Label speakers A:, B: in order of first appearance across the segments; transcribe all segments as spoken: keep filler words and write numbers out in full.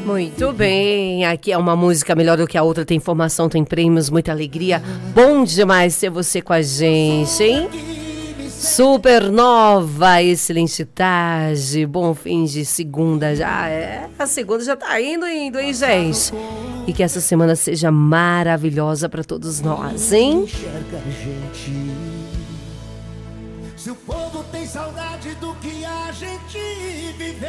A: Muito bem, aqui é uma música melhor do que a outra, tem informação, tem prêmios, muita alegria. Bom demais ter você com a gente, hein? Supernova, excelente tarde, bom fim de segunda já, é, a segunda já tá indo, indo, hein, gente? E que essa semana seja maravilhosa pra todos nós, hein?
B: Se o povo tem saudade do que a gente viveu,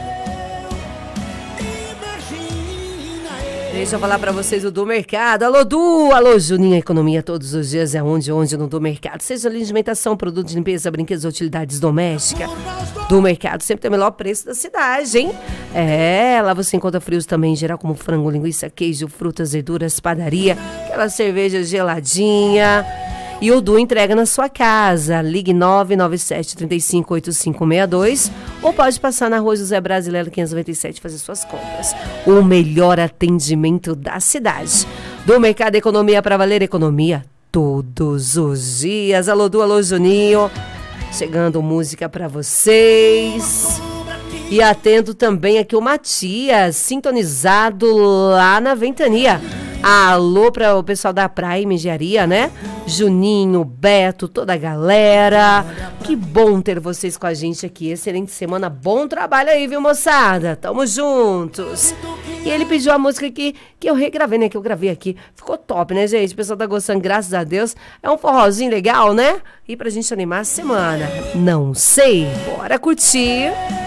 B: imagina eu.
A: Deixa eu falar pra vocês o Do Mercado. Alô, Du! Alô, Juninho. Economia todos os dias é onde, onde no Do Mercado. Seja alimentação, produtos de limpeza, brinquedos, utilidades domésticas. Do Mercado sempre tem o melhor preço da cidade, hein? É, lá você encontra frios também em geral, como frango, linguiça, queijo, frutas, verduras, padaria, aquela cerveja geladinha. E o Du entrega na sua casa. Ligue nove nove sete, três cinco, oito cinco seis dois ou pode passar na Rua José Brasileiro quinhentos e noventa e sete e fazer suas compras. O melhor atendimento da cidade. Do Mercado Economia para valer economia todos os dias. Alô, Du, alô, Juninho. Chegando música para vocês. E atendo também aqui o Matias, sintonizado lá na Ventania. Alô para o pessoal da Prime Engenharia, né? Juninho, Beto, toda a galera. Que bom ter vocês com a gente aqui. Excelente semana, bom trabalho aí, viu, moçada? Tamo juntos. E ele pediu a música que, que eu regravei, né? Que eu gravei aqui. Ficou top, né, gente? O pessoal tá gostando, graças a Deus. É um forrozinho legal, né? E pra gente animar a semana. Não sei. Bora curtir.